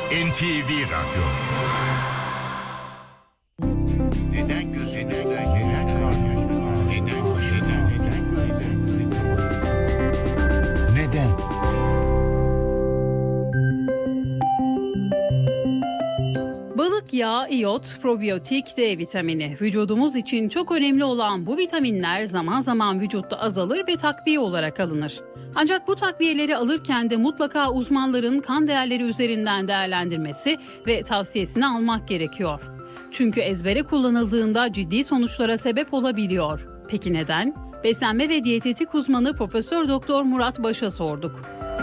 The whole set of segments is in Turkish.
NTV Radyo. Neden gözünüzde? Neden? Balık yağı, iyot, probiyotik, D vitamini. Vücudumuz için çok önemli olan bu vitaminler zaman zaman vücutta azalır ve takviye olarak alınır. Ancak bu takviyeleri alırken de mutlaka uzmanların kan değerleri üzerinden değerlendirmesi ve tavsiyesini almak gerekiyor. Çünkü ezbere kullanıldığında ciddi sonuçlara sebep olabiliyor. Peki neden? Beslenme ve diyetetik uzmanı Profesör Doktor Murat Baş'a sorduk.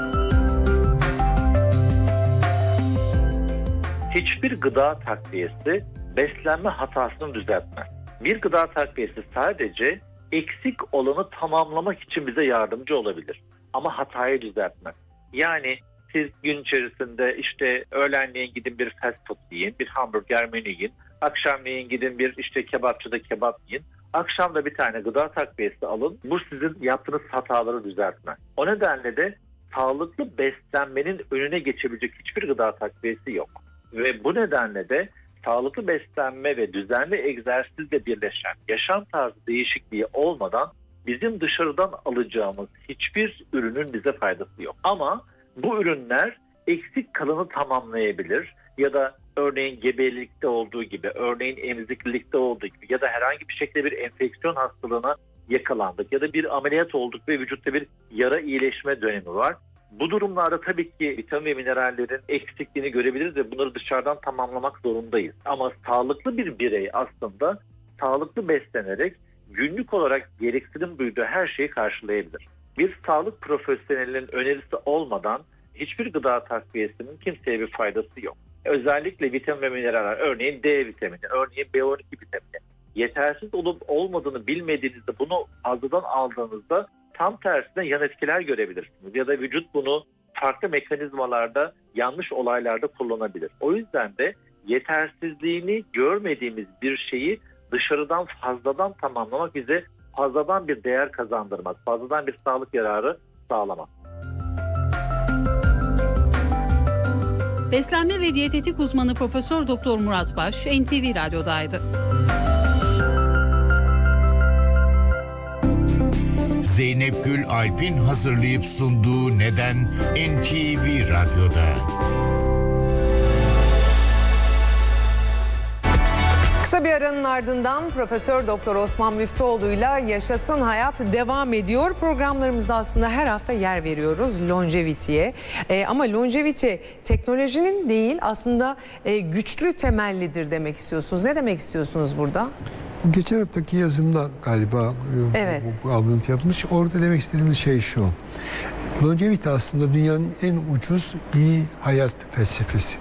Hiçbir gıda takviyesi beslenme hatasını düzeltmez. Bir gıda takviyesi sadece eksik olanı tamamlamak için bize yardımcı olabilir. Ama hatayı düzeltmez. Yani siz gün içerisinde işte öğlenleyin gidin bir fast food yiyin, bir hamburger menü yiyin. Akşamleyin gidin bir işte kebapçıda kebap yiyin. Akşam da bir tane gıda takviyesi alın. Bu sizin yaptığınız hataları düzeltmez. O nedenle de sağlıklı beslenmenin önüne geçebilecek hiçbir gıda takviyesi yok. Ve bu nedenle de sağlıklı beslenme ve düzenli egzersizle birleşen yaşam tarzı değişikliği olmadan bizim dışarıdan alacağımız hiçbir ürünün bize faydası yok. Ama bu ürünler eksik kalanı tamamlayabilir ya da örneğin gebelikte olduğu gibi, örneğin emziklilikte olduğu gibi ya da herhangi bir şekilde bir enfeksiyon hastalığına yakalandık ya da bir ameliyat olduk ve vücutta bir yara iyileşme dönemi var. Bu durumlarda tabii ki vitamin ve minerallerin eksikliğini görebiliriz ve bunları dışarıdan tamamlamak zorundayız. Ama sağlıklı bir birey aslında sağlıklı beslenerek günlük olarak gereksinim duyduğu her şeyi karşılayabilir. Bir sağlık profesyonelinin önerisi olmadan hiçbir gıda takviyesinin kimseye bir faydası yok. Özellikle vitamin ve mineraller, örneğin D vitamini, örneğin B12 vitamini yetersiz olup olmadığını bilmediğinizde bunu fazladan aldığınızda tam tersine yan etkiler görebilirsiniz. Ya da vücut bunu farklı mekanizmalarda, yanlış olaylarda kullanabilir. O yüzden de yetersizliğini görmediğimiz bir şeyi dışarıdan fazladan tamamlamak bize fazladan bir değer kazandırmaz. Fazladan bir sağlık yararı sağlamaz. Beslenme ve diyetetik uzmanı Profesör Doktor Murat Baş, NTV Radyo'daydı. Zeynep Gül Alp'in hazırlayıp sunduğu Neden NTV Radyo'da. Kısa bir aranın ardından Profesör Doktor Osman Müftüoğlu'yla Yaşasın Hayat devam ediyor. Programlarımızda aslında her hafta yer veriyoruz longevity'ye. Ama longevity teknolojinin değil aslında güçlü temellidir demek istiyorsunuz. Ne demek istiyorsunuz burada? Geçen haftaki yazımda galiba evet. bu alıntı yapmış. Orada demek istediğimiz şey şu. Longevity aslında dünyanın en ucuz iyi hayat felsefesi.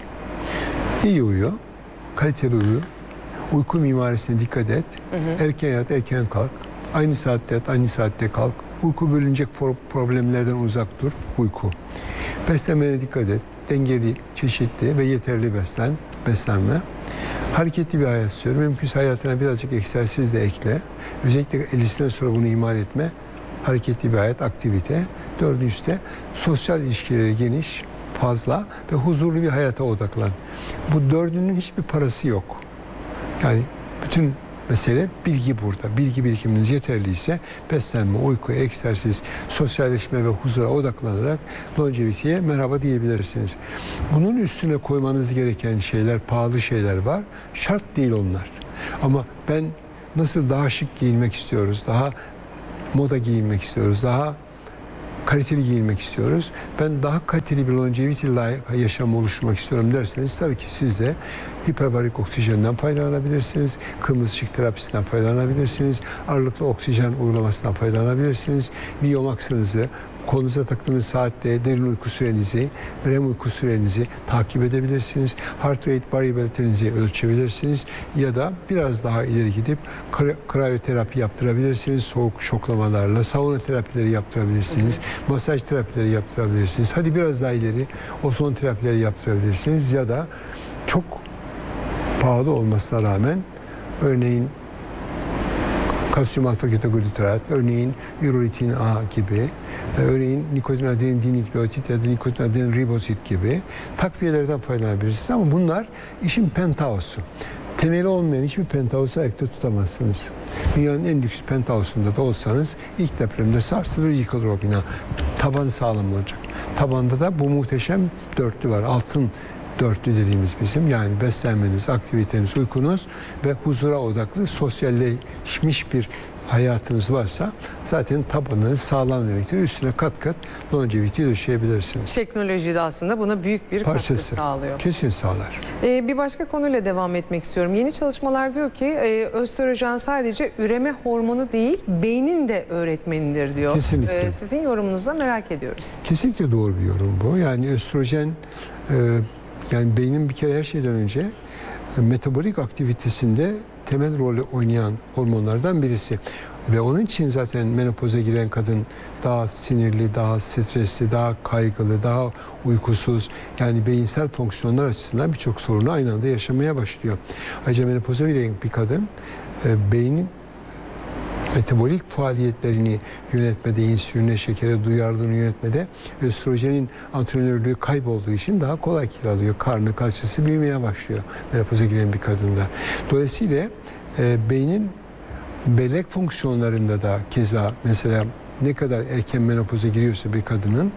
İyi uyu, kaliteli uyu, uyku mimarisine dikkat et, erken yat, erken kalk, aynı saatte yat, aynı saatte kalk, uyku bölünecek problemlerden uzak dur, uyku. Beslenmene dikkat et, dengeli, çeşitli ve yeterli beslenme. Hareketli bir hayat istiyorum. Mümkünse hayatına birazcık egzersiz de ekle. Özellikle 50'sinden sonra bunu ihmal etme. Hareketli bir hayat, aktivite. Dördüncüsü de sosyal ilişkileri geniş, fazla ve huzurlu bir hayata odaklan. Bu dördünün hiçbir parası yok. Yani bütün mesele bilgi burada. Bilgi birikiminiz yeterliyse beslenme, uyku, egzersiz, sosyalleşme ve huzura odaklanarak longevity'ye merhaba diyebilirsiniz. Bunun üstüne koymanız gereken şeyler, pahalı şeyler var. Şart değil onlar. Ama ben nasıl daha şık giyinmek istiyoruz, daha moda giyinmek istiyoruz, daha kaliteli giyinmek istiyoruz. Ben daha kaliteli bir longevity yaşam oluşturmak istiyorum derseniz tabii ki siz de hiperbarik oksijenden faydalanabilirsiniz. Kırmızı ışık terapisinden faydalanabilirsiniz. Ağırlıklı oksijen uygulamasından faydalanabilirsiniz. Biyomaksınızı, kolunuza taktığınız saatte derin uyku sürenizi, REM uyku sürenizi takip edebilirsiniz. Heart rate variability'nizi ölçebilirsiniz. Ya da biraz daha ileri gidip kriyoterapi yaptırabilirsiniz. Soğuk şoklamalarla, sauna terapileri yaptırabilirsiniz. Masaj terapileri yaptırabilirsiniz. Hadi biraz daha ileri ozon terapileri yaptırabilirsiniz. Ya da çok pahalı olmasına rağmen örneğin kalsiyum alfa ketoglutarat, örneğin ürolitin A gibi, örneğin nikotin adenin dinükleotit ya da nikotin adenin ribozit gibi takviyelerden faydalanabilirsiniz. Ama bunlar işin penthouse. Temeli olmayan hiçbir penthouse'u ayakta tutamazsınız. Dünyanın en lüks penthouse'unda da olsanız ilk depremde sarsılır, yıkılır o bina. Taban sağlam olacak. Tabanda da bu muhteşem dörtlü var. Altın dörtlü dediğimiz bizim. Yani beslenmeniz, aktiviteniz, uykunuz ve huzura odaklı sosyalleşmiş bir hayatınız varsa zaten tabanınız sağlam demektir. Üstüne kat kat longevity döşeyebilirsiniz. Teknoloji de aslında buna büyük bir katkı sağlıyor. Kesin sağlar. Bir başka konuyla devam etmek istiyorum. Yeni çalışmalar diyor ki östrojen sadece üreme hormonu değil, beynin de öğretmenidir diyor. Kesinlikle. Sizin yorumunuzla merak ediyoruz. Kesinlikle doğru bir yorum bu. Yani östrojen yani beynin bir kere her şeyden önce metabolik aktivitesinde temel rolü oynayan hormonlardan birisi. Ve onun için zaten menopoza giren kadın daha sinirli, daha stresli, daha kaygılı, daha uykusuz. Yani beyinsel fonksiyonlar açısından birçok sorunu aynı anda yaşamaya başlıyor. Ayrıca menopoza giren bir kadın beynin metabolik faaliyetlerini yönetmede, insüline, şekere duyarlılığını yönetmede östrojenin antrenörlüğü kaybolduğu için daha kolay kilo alıyor. Karnı, kalçası büyümeye başlıyor menopoza giren bir kadında. Dolayısıyla beynin bellek fonksiyonlarında da keza mesela ne kadar erken menopoza giriyorsa bir kadının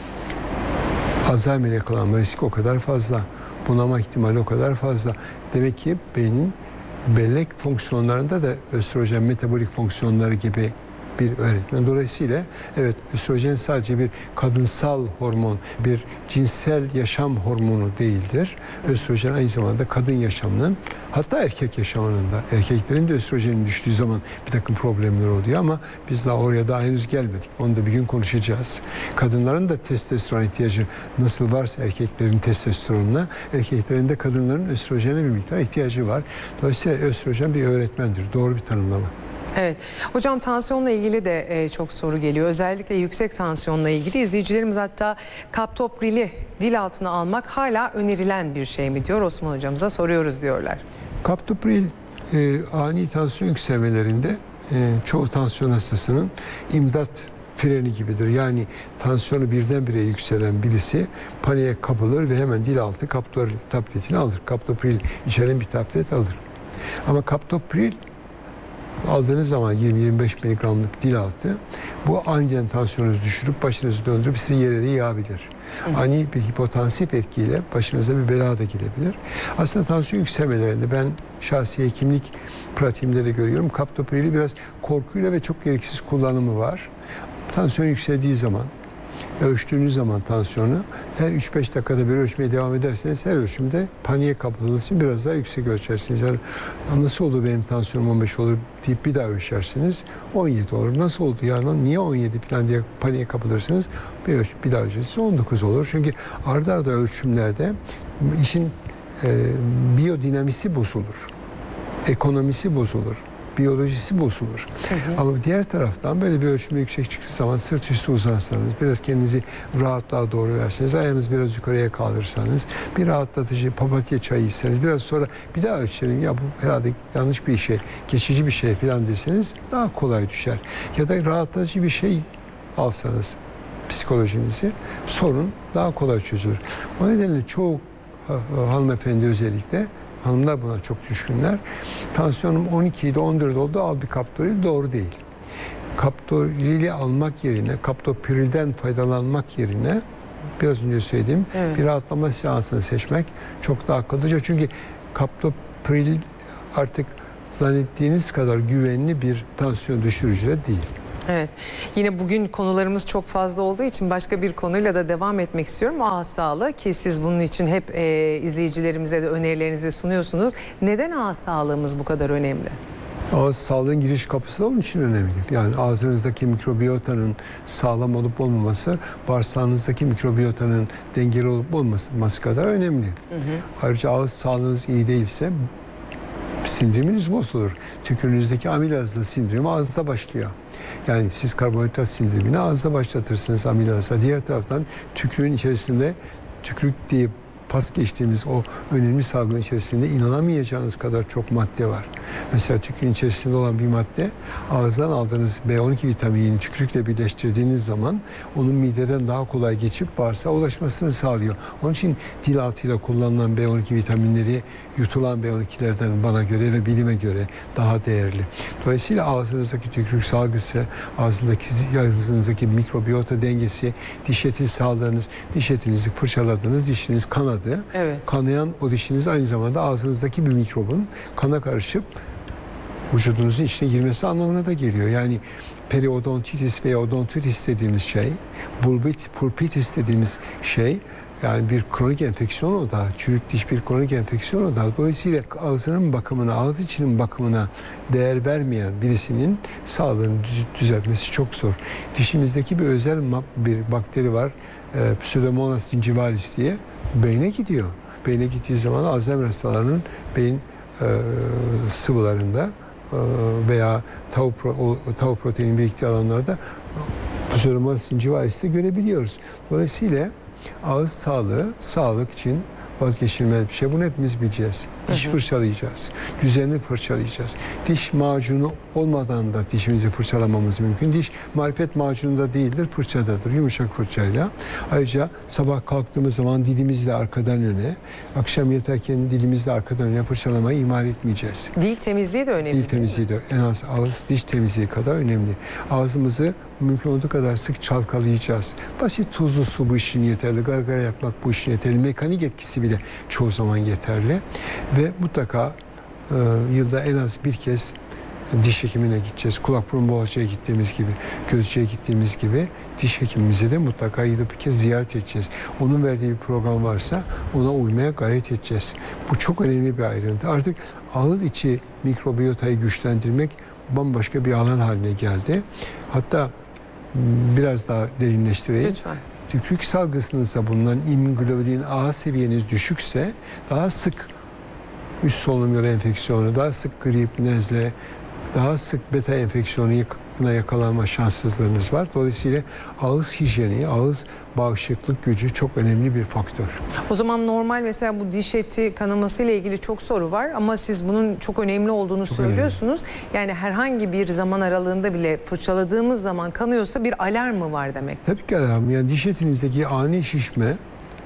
Alzheimer'e yakalanma riski o kadar fazla. Bunama ihtimali o kadar fazla. Demek ki beynin bellek fonksiyonlarında da östrojen metabolik fonksiyonları gibi bir öğretmen. Dolayısıyla evet, östrojen sadece bir kadınsal hormon, bir cinsel yaşam hormonu değildir. Östrojen aynı zamanda kadın yaşamının, hatta erkek yaşamının da, erkeklerin de östrojenin düştüğü zaman bir takım problemler oluyor ama biz daha oraya daha henüz gelmedik. Onu da bir gün konuşacağız. Kadınların da testosteron ihtiyacı nasıl varsa erkeklerin testosteronuna, erkeklerin de kadınların östrojene bir miktar ihtiyacı var. Dolayısıyla östrojen bir öğretmendir. Doğru bir tanımlama. Evet. Hocam tansiyonla ilgili de çok soru geliyor. Özellikle yüksek tansiyonla ilgili izleyicilerimiz hatta kaptopril'i dil altına almak hala önerilen bir şey mi diyor, Osman hocamıza soruyoruz diyorlar. Kaptopril ani tansiyon yükselmelerinde çoğu tansiyon hastasının imdat freni gibidir. Yani tansiyonu birdenbire yükselen birisi paniğe kapılır ve hemen dil altı kaptopril tabletini alır. Kaptopril içeren bir tablet alır. Ama kaptopril aldığınız zaman 20-25 miligramlık dil altı bu aniden tansiyonunuzu düşürüp başınızı döndürüp sizi yere de yağabilir. Ani bir hipotansif etkiyle başınıza bir bela da gelebilir. Aslında tansiyon yükselmelerinde ben şahsi hekimlik pratiğimde de görüyorum. Kaptopril'i biraz korkuyla ve çok gereksiz kullanımı var. Tansiyon yükseldiği zaman, ölçtüğünüz zaman tansiyonu her 3-5 dakikada bir ölçmeye devam ederseniz her ölçümde paniğe kapıldığınız için biraz daha yüksek ölçersiniz. Yani nasıl oldu benim tansiyonum 15 olur deyip bir daha ölçersiniz 17 olur. Nasıl oldu ya niye 17 falan diye paniğe kapılırsınız bir daha ölçersiniz 19 olur. Çünkü arda arda ölçümlerde işin biyodinamisi bozulur. Ekonomisi bozulur. Biyolojisi bozulur. Ama diğer taraftan böyle bir ölçümde yüksek çıktığı zaman sırt üstü uzansanız, biraz kendinizi rahatlığa doğru verseniz, ayağınızı biraz yukarıya kaldırırsanız, bir rahatlatıcı papatya çayı içseniz, biraz sonra bir daha ölçelim ya bu herhalde yanlış bir şey, geçici bir şey falan deseniz daha kolay düşer. Ya da rahatlatıcı bir şey alsanız psikolojinizi, sorun daha kolay çözülür. O nedenle çoğu hanımefendi özellikle, hanımlar buna çok düşkünler. Tansiyonum 12 idi, 14 oldu, al bir kaptoril. Doğru değil. Kaptorili almak yerine, kaptoprilden faydalanmak yerine biraz önce söylediğim bir rahatlama seansını seçmek çok daha akıllıca. Çünkü kaptopril artık zannettiğiniz kadar güvenli bir tansiyon düşürücü de değil. Evet. Yine bugün konularımız çok fazla olduğu için başka bir konuyla da devam etmek istiyorum. Ağız sağlığı, ki siz bunun için hep izleyicilerimize de önerilerinizi sunuyorsunuz. Neden ağız sağlığımız bu kadar önemli? Ağız sağlığın giriş kapısı da onun için önemli. Yani ağzınızdaki mikrobiyotanın sağlam olup olmaması, bağırsağınızdaki mikrobiyotanın dengeli olup olmaması kadar önemli. Ayrıca ağız sağlığınız iyi değilse sindiriminiz bozulur. Tükürüğünüzdeki amilazlı sindirimi ağızda başlıyor. Yani siz karbonhidrat sindirimini ağızda başlatırsınız amilazla. Diğer taraftan tükürüğün içerisinde tükürük diye pas geçtiğimiz o önemli salgının içerisinde inanamayacağınız kadar çok madde var. Mesela tükürüğün içerisinde olan bir madde, ağızdan aldığınız B12 vitaminini tükürükle birleştirdiğiniz zaman onun mideden daha kolay geçip bağırsağa ulaşmasını sağlıyor. Onun için dil altıyla kullanılan B12 vitaminleri yutulan B12'lerden bana göre ve bilime göre daha değerli. Dolayısıyla ağzınızdaki tükürük salgısı, ağzınızdaki mikrobiyota dengesi, diş eti sağlığınız, diş etinizi fırçaladınız, dişiniz kanadı. Evet. Kanayan o dişiniz aynı zamanda ağzınızdaki bir mikrobun kana karışıp vücudunuzun içine girmesi anlamına da geliyor. Yani periodontitis veya odontitis dediğimiz şey, pulpitis dediğimiz şey, yani bir kronik enfeksiyon o da, çürük diş bir kronik enfeksiyon o da. Dolayısıyla ağzının bakımına, ağız içinin bakımına değer vermeyen birisinin sağlığını düzeltmesi çok zor. Dişimizdeki bir özel bir bakteri var, Pseudomonas gingivalis diye, beyne gidiyor. Beyne gittiği zaman Alzheimer hastalarının beyin sıvılarında veya tau proteinin biriktiği alanlarda Pseudomonas gingivalis'i görebiliyoruz. Dolayısıyla ağız sağlığı, sağlık için vazgeçilmez bir şey. Bunu hepimiz bileceğiz. Diş fırçalayacağız. Düzenli fırçalayacağız. Diş macunu olmadan da dişimizi fırçalamamız mümkün. Diş marifet macununda değildir, fırçadadır. Yumuşak fırçayla. Ayrıca sabah kalktığımız zaman dilimizle arkadan öne, akşam yatarken dilimizle arkadan öne fırçalamayı ihmal etmeyeceğiz. Dil temizliği de önemli. Dil temizliği de en az ağız diş temizliği kadar önemli. Ağzımızı mümkün olduğu kadar sık çalkalayacağız. Basit tuzlu su bu işin yeterli. Gargara yapmak bu işin yeterli. Mekanik etkisi bile çoğu zaman yeterli. Ve mutlaka yılda en az bir kez diş hekimine gideceğiz. Kulak burun boğazcıya gittiğimiz gibi, gözcüye gittiğimiz gibi diş hekimimize de mutlaka yılda bir kez ziyaret edeceğiz. Onun verdiği bir program varsa ona uymaya gayret edeceğiz. Bu çok önemli bir ayrıntı. Artık ağız içi mikrobiyotayı güçlendirmek bambaşka bir alan haline geldi. Hatta biraz daha derinleştireyim. Lütfen. Tükürük salgısınızda bulunan immunoglobulin A seviyeniz düşükse daha sık üst solunum yolu enfeksiyonu, daha sık grip, nezle, daha sık beta enfeksiyonuna yakalanma şanssızlığınız var. Dolayısıyla ağız hijyeni, ağız bağışıklık gücü çok önemli bir faktör. O zaman normal mesela bu diş eti kanaması ile ilgili çok soru var ama siz bunun çok önemli olduğunu söylüyorsunuz. Yani herhangi bir zaman aralığında bile fırçaladığımız zaman kanıyorsa bir alarm mı var demek? Tabii ki alarm. Yani diş etinizdeki ani şişme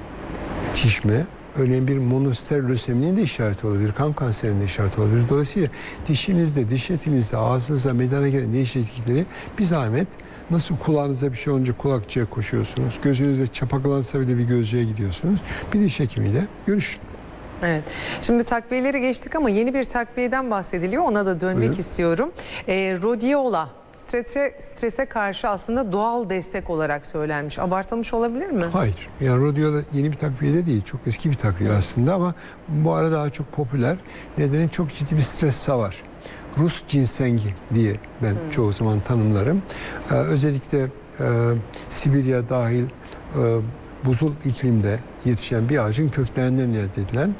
örneğin bir monoster löseminin de işareti olabilir, kan kanserinin de işareti olabilir. Dolayısıyla dişinizde, diş etinizde, ağzınızda meydana gelen değişiklikleri bir zahmet, nasıl kulağınıza bir şey olunca kulakçıya koşuyorsunuz, gözünüzde çapaklansa bile bir gözcüye gidiyorsunuz, bir diş hekimiyle görüşün. Evet. Şimdi takviyeleri geçtik ama yeni bir takviyeden bahsediliyor. Ona da dönmek Buyurun. istiyorum. Rhodiola. Strese karşı aslında doğal destek olarak söylenmiş. Abartılmış olabilir mi? Hayır. Yani Rhodiola yeni bir takviye de değil. Çok eski bir takviye aslında ama bu ara daha çok popüler. Nedeni çok ciddi bir stres var. Rus cinsengi diye ben çoğu zaman tanımlarım. Özellikle Sibirya dahil buzul iklimde yetişen bir ağacın köklerinden elde edilen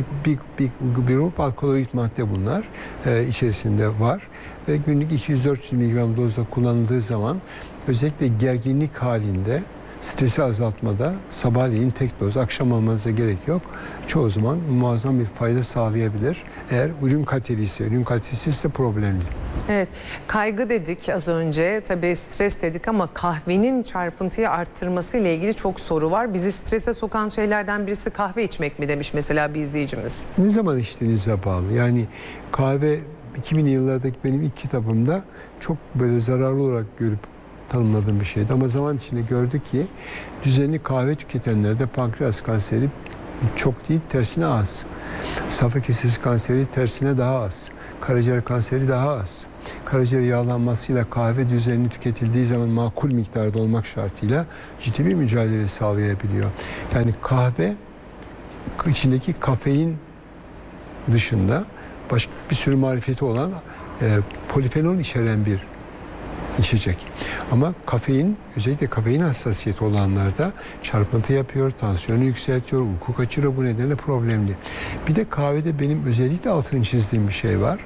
bir grup alkaloid madde bunlar içerisinde var ve günlük 200-400 mg dozda kullanıldığı zaman özellikle gerginlik halinde stresi azaltmada sabahleyin tek doz, akşam almanıza gerek yok. Çoğu zaman muazzam bir fayda sağlayabilir. Eğer ürün kalitesi ise problemli. Evet, kaygı dedik az önce, tabii stres dedik ama kahvenin çarpıntıyı arttırması ile ilgili çok soru var. Bizi strese sokan şeylerden birisi kahve içmek mi demiş mesela bir izleyicimiz. Ne zaman içtiğinize bağlı. Yani kahve 2000'li yıllardaki benim ilk kitabımda çok böyle zararlı olarak görüp tanımladığım bir şeydi. Ama zaman içinde gördük ki düzenli kahve tüketenlerde pankreas kanseri çok değil, tersine az. Safra kesesi kanseri tersine daha az. Karaciğer kanseri daha az. Karaciğer yağlanmasıyla kahve düzenli tüketildiği zaman makul miktarda olmak şartıyla ciddi bir mücadele sağlayabiliyor. Yani kahve içindeki kafein dışında başka bir sürü marifeti olan polifenol içeren bir içecek. Ama kafein, özellikle kafein hassasiyeti olanlarda çarpıntı yapıyor, tansiyonu yükseltiyor, uyku kaçırıyor, bu nedenle problemli. Bir de kahvede benim özellikle altını çizdiğim bir şey var.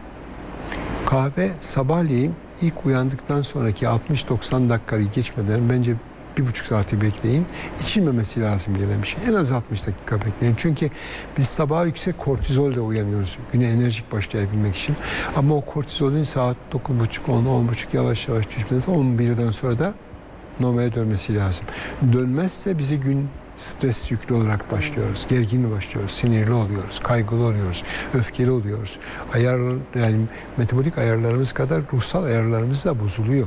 Kahve sabahleyin ilk uyandıktan sonraki 60-90 dakikayı geçmeden bence 1,5 saati bekleyin. İçilmemesi lazım gelen bir şey. En az 60 dakika bekleyin. Çünkü biz sabah yüksek kortizolle uyanıyoruz. Güne enerjik başlayabilmek için. Ama o kortizolün saat 9.30, 10.30 yavaş yavaş düşmesi 11'den sonra da normale dönmesi lazım. Dönmezse bize gün stres yüklü olarak başlıyoruz. Gergin başlıyoruz. Sinirli oluyoruz. Kaygılı oluyoruz. Öfkeli oluyoruz. Yani metabolik ayarlarımız kadar ruhsal ayarlarımız da bozuluyor.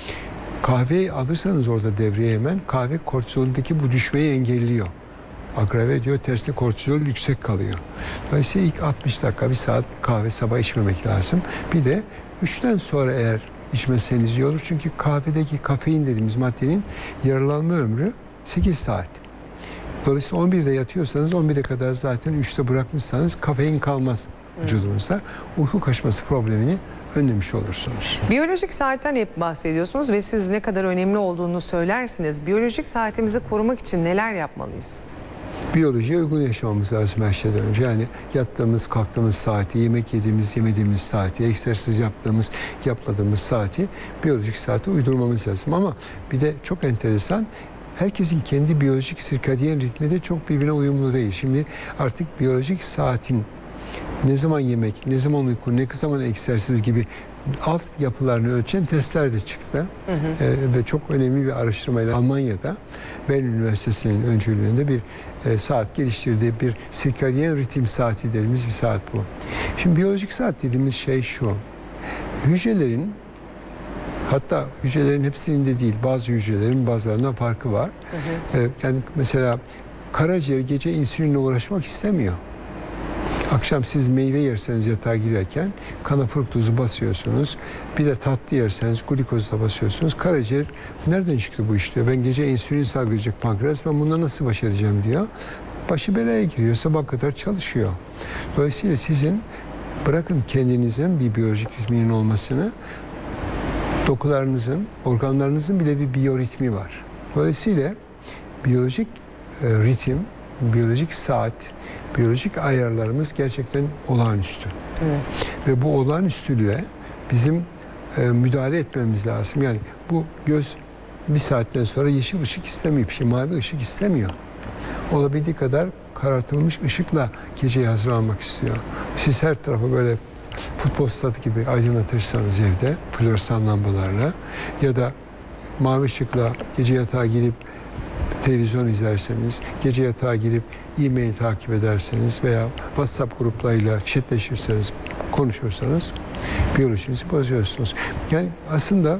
Kahveyi alırsanız orada devreye hemen kahve kortizolündeki bu düşmeyi engelliyor. Agrave ediyor. Tersine kortizol yüksek kalıyor. Dolayısıyla ilk 60 dakika, bir saat kahve sabah içmemek lazım. Bir de 3'ten sonra eğer içmezseniz iyi olur. Çünkü kahvedeki kafein dediğimiz maddenin yararlanma ömrü 8 saat. Dolayısıyla 11'de yatıyorsanız 11'e kadar zaten 3'te bırakmışsanız kafein kalmaz vücudunuzda. Uyku kaçması problemini önlemiş olursunuz. Biyolojik saatten hep bahsediyorsunuz ve siz ne kadar önemli olduğunu söylersiniz. Biyolojik saatimizi korumak için neler yapmalıyız? Biyolojiye uygun yaşamamız lazım her şeyden önce. Yani yattığımız, kalktığımız saati, yemek yediğimiz, yemediğimiz saati, egzersiz yaptığımız, yapmadığımız saati biyolojik saate uydurmamız lazım. Ama bir de çok enteresan, herkesin kendi biyolojik sirkadiyen ritmi de çok birbirine uyumlu değil. Şimdi artık biyolojik saatin ne zaman yemek, ne zaman uyku, ne zaman egzersiz gibi alt yapılarını ölçen testler de çıktı. Ve çok önemli bir araştırmayla Almanya'da Bern Üniversitesi'nin öncülüğünde bir saat geliştirdiği bir sirkadiyen ritim saati dediğimiz bir saat bu. Şimdi biyolojik saat dediğimiz şey şu. Hücrelerin, hatta hücrelerin hepsinin de değil, bazı hücrelerin bazılarından farkı var. Yani mesela karaciğer gece insülinle uğraşmak istemiyor. Akşam siz meyve yerseniz yatağa girerken kana fruktozu basıyorsunuz. Bir de tatlı yerseniz glikozu da basıyorsunuz. Karaciğer nereden çıktı bu iş diyor. Ben gece insülin salgılayacak pankreas, ben bununla nasıl baş edeceğim diyor. Başı belaya giriyor, sabah kadar çalışıyor. Dolayısıyla sizin bırakın kendinizin bir biyolojik ritminin olmasını, dokularınızın, organlarınızın bile bir biyoritmi var. Dolayısıyla biyolojik ritim, biyolojik saat, biyolojik ayarlarımız gerçekten olağanüstü. Evet. Ve bu olağanüstülüğe bizim müdahale etmemiz lazım. Yani bu göz bir saatten sonra yeşil ışık istemiyor, bir şey, mavi ışık istemiyor. Olabildiği kadar karartılmış ışıkla geceyi hazırlanmak istiyor. Siz her tarafı böyle futbol stadı gibi aydınlatırsanız evde floresan lambalarla ya da mavi ışıkla gece yatağa girip televizyon izlerseniz, gece yatağa girip e-mail takip ederseniz veya WhatsApp gruplarıyla chatleşirseniz, konuşursanız biyolojinizi bozuyorsunuz. Yani aslında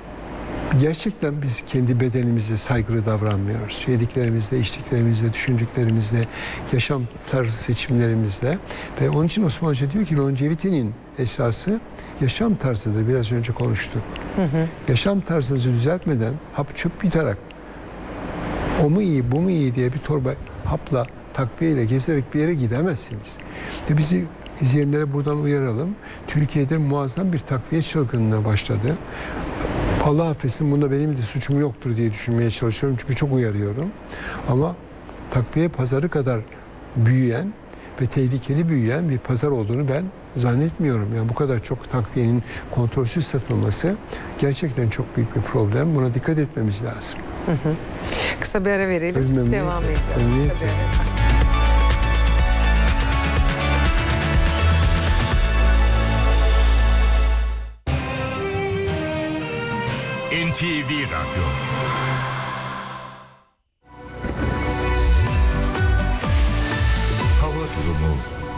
gerçekten biz kendi bedenimize saygılı davranmıyoruz. Yediklerimizle, içtiklerimizle, düşündüklerimizle, yaşam tarzı seçimlerimizle. Ve onun için Osman Hoca diyor ki longevity'nin esası yaşam tarzıdır. Biraz önce konuştuk. Yaşam tarzınızı düzeltmeden hap çöp yutarak o mu iyi, bu mu iyi diye bir torba hapla, takviyeyle gezerek bir yere gidemezsiniz. Ve bizi izleyenlere buradan uyaralım. Türkiye'de muazzam bir takviye çılgınlığına başladı. Allah affetsin, bunda benim de suçum yoktur diye düşünmeye çalışıyorum. Çünkü çok uyarıyorum. Ama takviye pazarı kadar büyüyen ve tehlikeli büyüyen bir pazar olduğunu ben zannetmiyorum. Yani bu kadar çok takviyenin kontrolsüz satılması gerçekten çok büyük bir problem. Buna dikkat etmemiz lazım. Kısa bir ara verelim. Devam edeceğiz. Kısa bir ara. NTV Radyo. Hava durumu.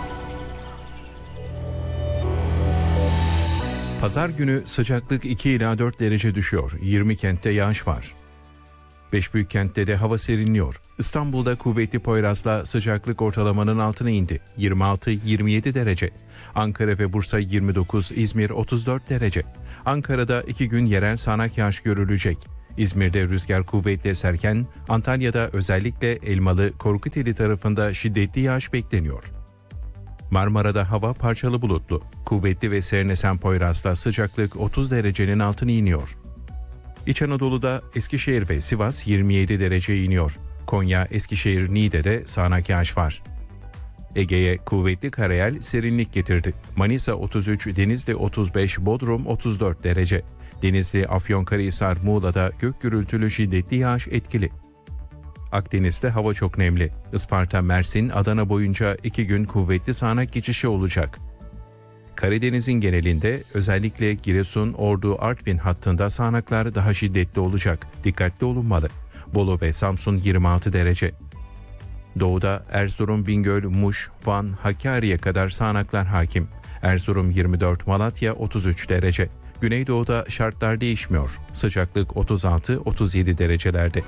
Pazar günü sıcaklık 2 ila 4 derece düşüyor. 20 kentte yağış var. 5 büyük kentte de hava serinliyor. İstanbul'da kuvvetli Poyraz'la sıcaklık ortalamanın altına indi. 26-27 derece. Ankara ve Bursa 29, İzmir 34 derece. Ankara'da 2 gün yerel sağanak yağış görülecek. İzmir'de rüzgar kuvvetli eserken Antalya'da özellikle Elmalı, Korkuteli tarafında şiddetli yağış bekleniyor. Marmara'da hava parçalı bulutlu. Kuvvetli ve serin esen Poyraz'la sıcaklık 30 derecenin altına iniyor. İç Anadolu'da Eskişehir ve Sivas 27 dereceye iniyor. Konya, Eskişehir, Niğde'de sağanak yağış var. Ege'ye kuvvetli karayel serinlik getirdi. Manisa 33, Denizli 35, Bodrum 34 derece. Denizli, Afyonkarahisar, Muğla'da gök gürültülü şiddetli yağış etkili. Akdeniz'de hava çok nemli. Isparta, Mersin, Adana boyunca 2 gün kuvvetli sağanak geçişi olacak. Karadeniz'in genelinde özellikle Giresun, Ordu, Artvin hattında sağanaklar daha şiddetli olacak. Dikkatli olunmalı. Bolu ve Samsun 26 derece. Doğuda Erzurum, Bingöl, Muş, Van, Hakkari'ye kadar sağanaklar hakim. Erzurum 24, Malatya 33 derece. Güneydoğuda şartlar değişmiyor. Sıcaklık 36-37 derecelerde.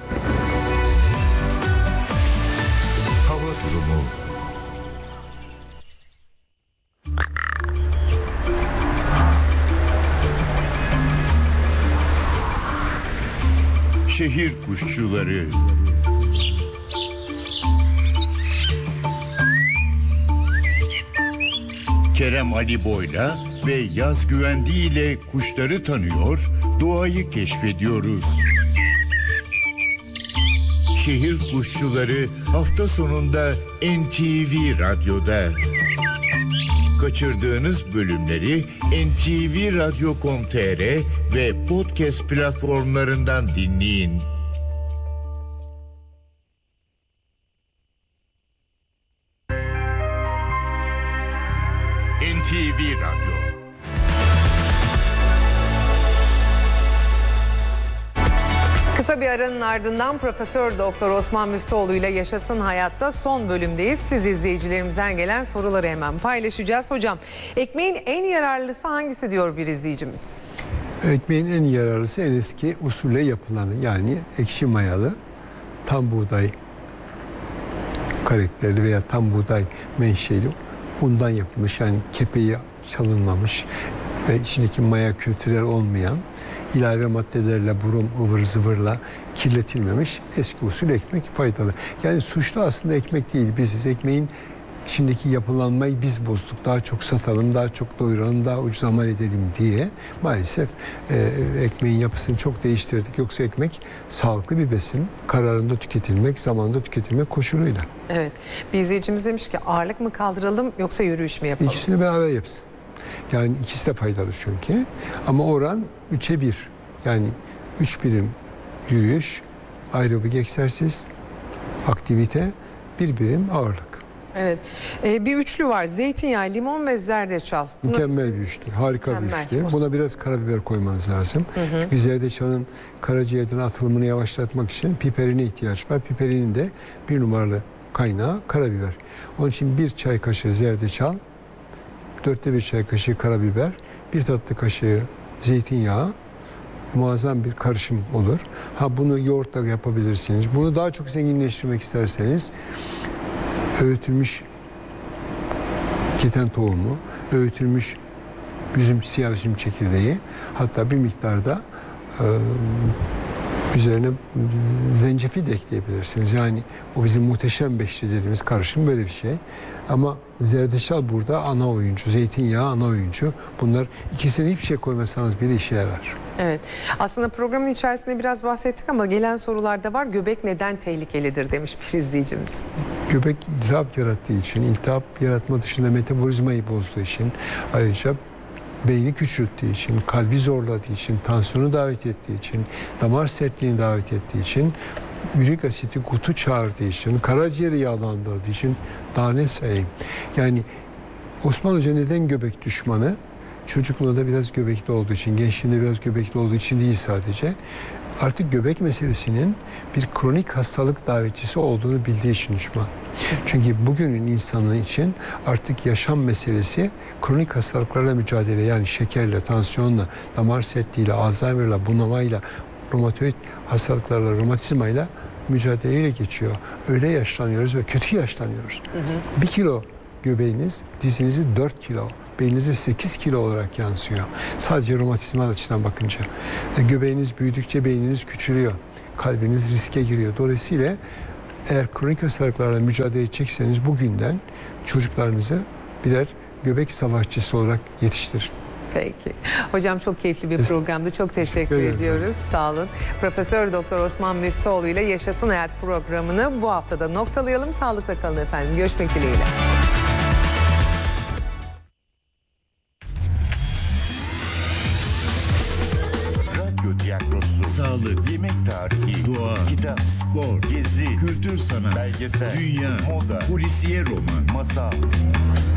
Hava durumu. Şehir kuşçuları. Kerem Ali Boy'la ve Yaz Güvendi ile kuşları tanıyor, doğayı keşfediyoruz. Şehir kuşçuları hafta sonunda NTV Radyo'da. Kaçırdığınız bölümleri ntvradyo.com.tr ve podcast platformlarından dinleyin. NTV Radyo. Kısa bir aranın ardından Profesör Doktor Osman Müftüoğlu ile Yaşasın Hayat'ta son bölümdeyiz. Siz izleyicilerimizden gelen soruları hemen paylaşacağız. Hocam, ekmeğin en yararlısı hangisi diyor bir izleyicimiz? Ekmeğin en yararlısı en eski usulle yapılanı, yani ekşi mayalı tam buğday karakterli veya tam buğday menşeli undan yapılmış, yani kepeği çalınmamış ve içindeki maya kültürel olmayan, ilave maddelerle, burum, ıvır zıvırla kirletilmemiş eski usul ekmek faydalı. Yani suçlu aslında ekmek değil, biziz. Ekmeğin içindeki yapılanmayı biz bozduk. Daha çok satalım, daha çok doyuralım, daha ucuz amal edelim diye maalesef ekmeğin yapısını çok değiştirdik. Yoksa ekmek sağlıklı bir besin. Kararında tüketilmek, zamanında tüketilmek koşuluyla. Evet. Bir izleyicimiz demiş ki ağırlık mı kaldıralım yoksa yürüyüş mü yapalım? İkisini beraber yapsın. Yani ikisi de faydalı çünkü. Ama oran 3'e 1. Yani 3 birim yürüyüş, aerobik egzersiz, aktivite, 1 birim ağırlık. Evet. Bir üçlü var. Zeytinyağı, limon ve zerdeçal. Mükemmel bir üçlü. Harika bir Mükemmel. üçlü. Buna biraz karabiber koymanız lazım. Çünkü zerdeçalın karaciğerden atılımını yavaşlatmak için piperine ihtiyaç var. Piperinin de 1 numaralı kaynağı karabiber. Onun için 1 çay kaşığı zerdeçal, 4'te 1 çay kaşığı karabiber, 1 tatlı kaşığı zeytinyağı, muazzam bir karışım olur. Bunu yoğurtla yapabilirsiniz. Bunu daha çok zenginleştirmek isterseniz öğütülmüş keten tohumu, öğütülmüş siyah üzüm çekirdeği, hatta bir miktarda üzerine zencefil de ekleyebilirsiniz. Yani o bizim muhteşem beşli dediğimiz karışım böyle bir şey. Ama zerdeçal burada ana oyuncu, zeytinyağı ana oyuncu. Bunlar ikisine hiçbir şey koymasanız bile işe yarar. Evet. Aslında programın içerisinde biraz bahsettik ama gelen sorularda var. Göbek neden tehlikelidir demiş bir izleyicimiz. Göbek iltihap yarattığı için, iltihap yaratma dışında metabolizmayı bozduğu için, ayrıca beyni küçülttüğü için, kalbi zorladığı için, tansiyonu davet ettiği için, damar sertliğini davet ettiği için, ürik asiti kutu çağırdığı için, karaciğeri yağlandırdığı için, daha ne sayayım. Yani Osman Hoca neden göbek düşmanı? Çocukluğunda biraz göbekli olduğu için, gençliğinde biraz göbekli olduğu için değil sadece. Artık göbek meselesinin bir kronik hastalık davetçisi olduğunu bildiği için düşman. Çünkü bugünün insanı için artık yaşam meselesi kronik hastalıklarla mücadele, yani şekerle, tansiyonla, damar sertliğiyle, Alzheimer'la, bunamayla, romatoid hastalıklarla, romatizmayla mücadeleyle geçiyor. Öyle yaşlanıyoruz ve kötü yaşlanıyoruz. 1 kilo göbeğiniz dizinizi 4 kilo, beyninize 8 kilo olarak yansıyor. Sadece romatizmal açıdan bakınca. Göbeğiniz büyüdükçe beyniniz küçülüyor. Kalbiniz riske giriyor. Dolayısıyla eğer kronik hastalıklarla mücadele edecekseniz bugünden çocuklarınızı birer göbek savaşçısı olarak yetiştirin. Peki. Hocam çok keyifli bir programdı. Çok teşekkür ediyoruz. Sağ olun. Profesör Doktor Osman Müftüoğlu ile Yaşasın Hayat programını bu haftada noktalayalım. Sağlıkla kalın efendim. Görüşmek dileğiyle. tiyatrosu, sağlık, yemek tarihi, doğa, kitap, spor, gezi, kültür sanat, belgesel, dünya, moda, polisiye roman, masal.